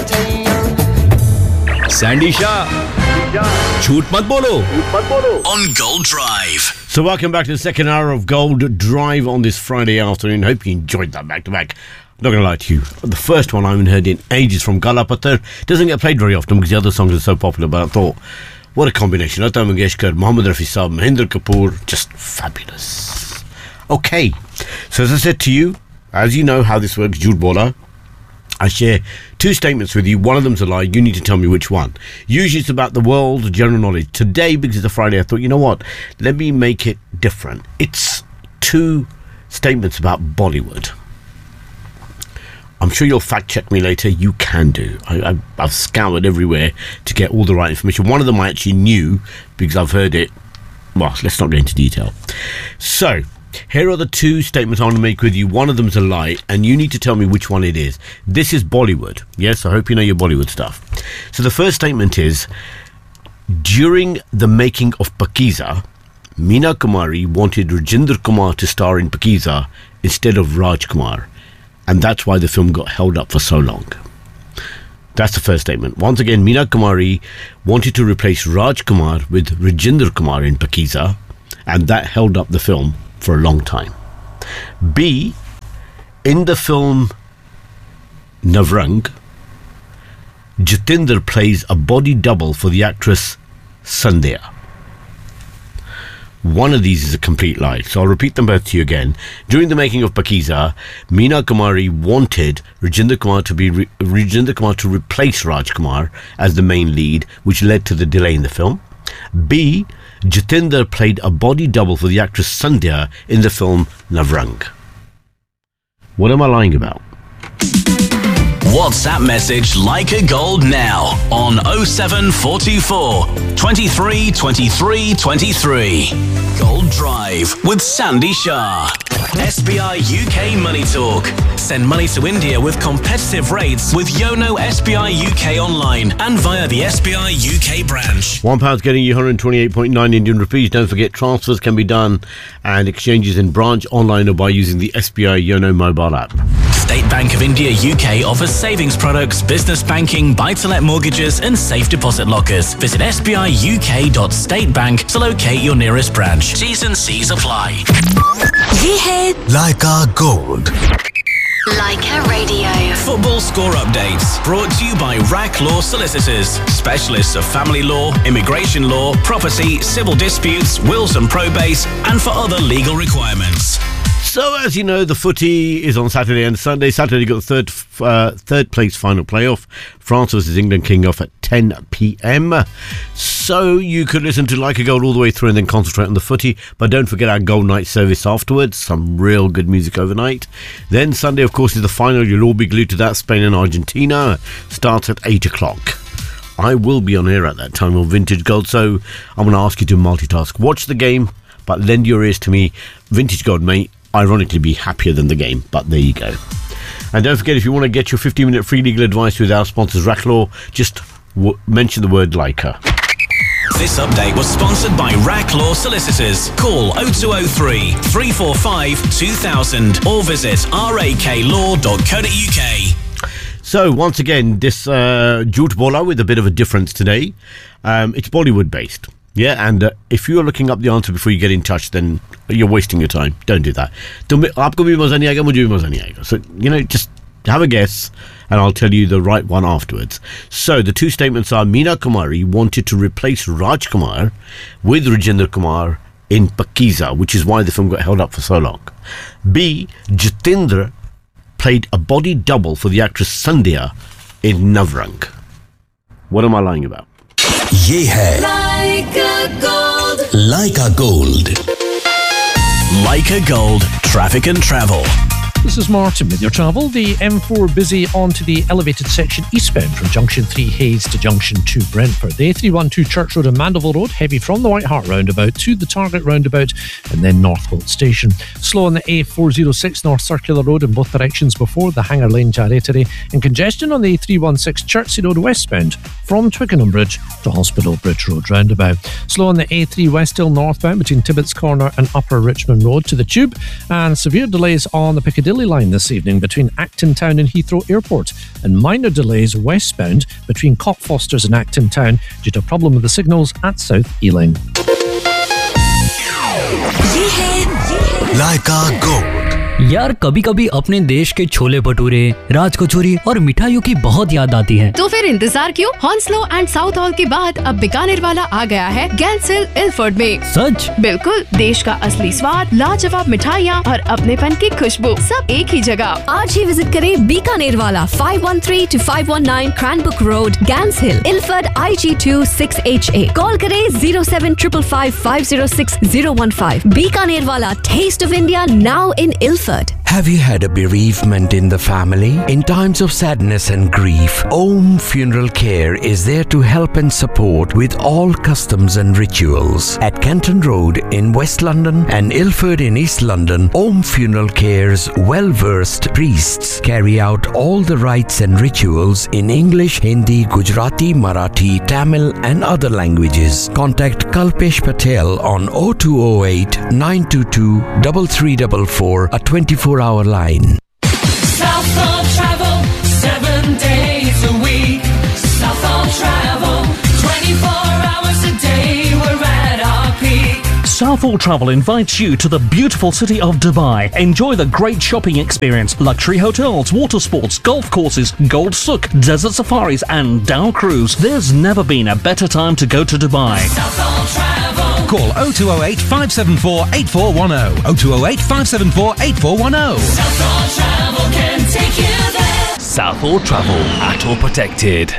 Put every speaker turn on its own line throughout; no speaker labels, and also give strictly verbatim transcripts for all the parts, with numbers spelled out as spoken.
Sandy Shah. Shoot mat bolo.
On Gold Drive.
So welcome back to the second hour of Gold Drive on this Friday afternoon. Hope you enjoyed that back to back. I'm not going to lie to you. The first one I haven't heard in ages from Gala Pathar doesn't get played very often because the other songs are so popular, but I thought, what a combination. Lata Mangeshkar, Mohammed Rafi Saab, Mahendra Kapoor, just fabulous. Okay, so as I said to you, as you know how this works, Jude Bola, I share two statements with you. One of them's a lie. You need to tell me which one. Usually it's about the world, general knowledge. Today, because it's a Friday, I thought, you know what? Let me make it different. It's two statements about Bollywood. I'm sure you'll fact check me later. You can do. I, I, I've scoured everywhere to get all the right information. One of them I actually knew because I've heard it. Well, let's not go into detail. So, here are the two statements I want to make with you. One of them's a lie, and you need to tell me which one it is. This is Bollywood. Yes, I hope you know your Bollywood stuff. So the first statement is, during the making of Pakiza, Meena Kumari wanted Rajinder Kumar to star in Pakiza instead of Raj Kumar, and that's why the film got held up for so long. That's the first statement. Once again, Meena Kumari wanted to replace Raj Kumar with Rajinder Kumar in Pakiza, and that held up the film for a long time. B, in the film Navrang, Jatinder plays a body double for the actress Sandhya. One of these is a complete lie, so I'll repeat them both to you again. During the making of Pakiza, Meena Kumari wanted Rajinder Kumar to be re- Rajinder Kumar to replace Raj Kumar as the main lead, which led to the delay in the film. B, Jatinder played a body double for the actress Sandhya in the film Navrang. What am I lying about?
WhatsApp message Leica Gold now on oh seven four two four, twenty-three, twenty-three, twenty-three. Gold Drive with Sandy Shah. S B I U K Money Talk. Send money to India with competitive rates with Yono S B I U K online and via the S B I U K branch.
One pound's getting you one hundred twenty-eight point nine Indian rupees. Don't forget, transfers can be done and exchanges in branch, online, or by using the S B I Yono mobile app.
State Bank of India U K offers savings products, business banking, buy-to-let mortgages and safe deposit lockers. Visit s b i u k dot state bank to locate your nearest branch. T's and C's apply.
ये है
Leica Gold.
Leica Radio.
Football score updates brought to you by Rack Law Solicitors, specialists of family law, immigration law, property, civil disputes, wills and probate, and for other legal requirements.
So, as you know, the footy is on Saturday and Sunday. Saturday got the third uh, third place final playoff. France versus England kicking off at ten p.m. So you could listen to Like a Gold all the way through and then concentrate on the footy. But don't forget our Gold Night service afterwards. Some real good music overnight. Then Sunday, of course, is the final. You'll all be glued to that. Spain and Argentina starts at eight o'clock. I will be on air at that time on Vintage Gold. So I'm going to ask you to multitask. Watch the game, but lend your ears to me. Vintage Gold may ironically be happier than the game, but there you go. And don't forget, if you want to get your fifteen minute free legal advice with our sponsors Rack Law, just w- mention the word Leica.
This update was sponsored by Rack Law Solicitors. Call oh two oh three, three four five, two thousand or visit rak law dot co dot u k.
So once again, this uh, Jute Bola with a bit of a difference today. Um, it's Bollywood based. Yeah, and uh, if you're looking up the answer before you get in touch, then you're wasting your time. Don't do that. Aapko bhi maza nahi aayega, mujhe bhi maza nahi aayega. So, you know, just have a guess and I'll tell you the right one afterwards. So, the two statements are Meena Kumari wanted to replace Raj Kumar with Rajinder Kumar in Pakiza, which is why the film got held up for so long. B, Jatinder played a body double for the actress Sandhya in Navrang. What am I lying about?
ये है
Leica Gold.
Leica Gold.
Leica Gold, traffic and travel.
This is Martin with your travel. The M four busy onto the elevated section eastbound from Junction three Hayes to Junction two Brentford. The A three twelve Church Road and Mandeville Road, heavy from the White Hart roundabout to the Target roundabout and then Northcote Station. Slow on the A four oh six North Circular Road in both directions before the Hanger Lane Jarrettery, and congestion on the A three sixteen Chertsey Road westbound from Twickenham Bridge to Hospital Bridge Road roundabout. Slow on the A three West Hill northbound between Tibbetts Corner and Upper Richmond Road to the Tube, and severe delays on the Piccadilly Piccadilly line this evening between Acton Town and Heathrow Airport, and minor delays westbound between Cockfosters and Acton Town due to a problem with the signals at South Ealing.
Laika Gold.
यार कभी कभी अपने देश के छोले भटूरे, राज कचौरी और मिठाइयों की बहुत याद आती है।
तो फिर इंतजार क्यों? हॉन्सलो एंड साउथ हॉल के बाद अब बीकानेर वाला आ गया है गैंस हिल इल्फर्ड में।
सच?
बिल्कुल, देश का असली स्वाद, लाजवाब मिठाइयाँ और अपनेपन की खुशबू सब एक ही जगह।
आज ही विजिट करें बीकानेर वाला five one three to five one nine Cranbrook Road, Gans Hill, Ilford I G two six H A. Call करें zero seven five five five zero six zero one five. Bikaner वाला, taste of India now in Ilford.
Have you had a bereavement in the family? In times of sadness and grief, Om Funeral Care is there to help and support with all customs and rituals. At Canton Road in West London and Ilford in East London, Om Funeral Care's well-versed priests carry out all the rites and rituals in English, Hindi, Gujarati, Marathi, Tamil and other languages. Contact Kalpesh Patel on oh two oh eight nine two two three three four four, a twenty-four hour line.
Southall Travel, seven days a week. Southall Travel, twenty-four hours a day, we're at our peak.
Southall Travel invites you to the beautiful city of Dubai. Enjoy the great shopping experience, luxury hotels, water sports, golf courses, Gold Souk, desert safaris and Dow Cruise. There's never been a better time to go to Dubai.
Southall Travel.
Call oh two oh eight five seven four eight four one oh. oh two oh eight five seven four eight four one oh.
Southall Travel can take you there.
Southall Travel, A T O protected.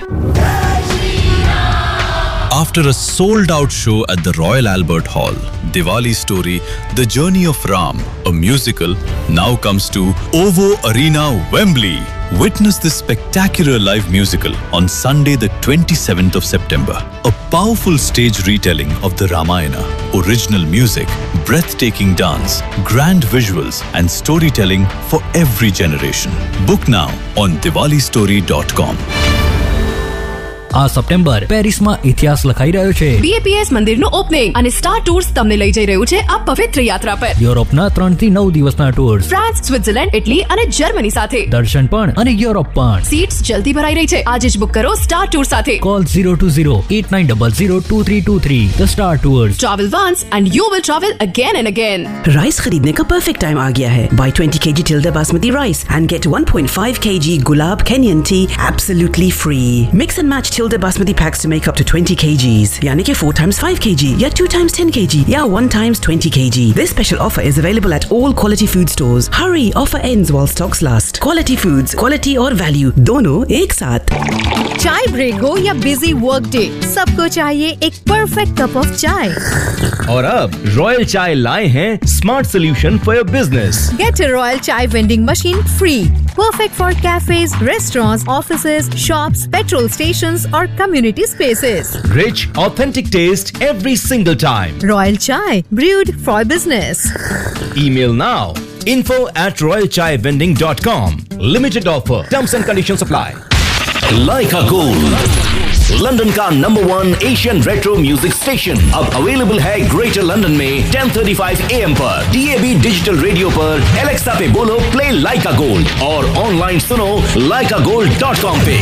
After a sold-out show at the Royal Albert Hall, Diwali Story, The Journey of Ram, a musical, now comes to OVO Arena, Wembley. Witness this spectacular live musical on Sunday the twenty-seventh of September. A powerful stage retelling of the Ramayana, original music, breathtaking dance, grand visuals and storytelling for every generation. Book now on diwali story dot com.
આ September પેરિસમાં ઇતિહાસ લખાઈ રહ્યો છે.
B A P S મંદિરનું opening અને star tours તમને લઈ જઈ રહ્યું છે આ પવિત્ર યાત્રા પર.
યુરોપના ત્રણ થી નવ દિવસના ટૂર્સ,
ફ્રાન્સ, સ્વિટ્ઝરલેન્ડ, ઇટલી અને જર્મની સાથે.
દર્શન પણ અને યુરોપ પણ.
સીટ્સ જલ્દી ભરાઈ રહી છે. આજે જ બુક કરો સ્ટાર ટૂર સાથે.
Call zero two zero eight nine zero zero two three two three. The Star Tours.
Travel once and you will travel again and again.
Rice खरीदने का परफेक्ट टाइम आ गया है. Buy twenty kilograms Tilda Basmati rice and get one point five kilograms Gulab Kenyan tea absolutely free. Mix and match Tilda Basmati packs to make up to twenty kilograms. यानी कि four times five kilograms या two times ten kilograms या one times twenty kilograms. This special offer is available at all quality food stores. Hurry, offer ends while stocks last. Quality foods, quality और value दोनों एक साथ.
चाय break हो या busy work day, सबको चाहिए एक परफेक्ट कप ऑफ चाय.
और अब रॉयल चाय लाए हैं smart solution for your business.
Get a Royal Chai vending machine free. Perfect for cafes, restaurants, offices, shops, petrol stations or community spaces.
Rich, authentic taste every single time.
Royal Chai, brewed for business.
Email now. info at royal chai vending dot com. Limited offer. Terms and conditions apply.
Laika Gold, London का number one Asian retro music station, अब available है greater London में ten thirty-five A M पर, D A B digital radio पर, Alexa पे बोलो play लाइका gold और online सुनो laika gold dot com पे.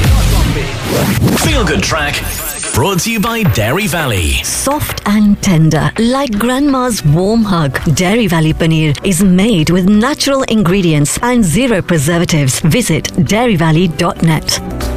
Feel Good Track, brought to you by Dairy Valley.
Soft and tender, like grandma's warm hug. Dairy Valley Paneer is made with natural ingredients and zero preservatives. Visit dairy valley dot net.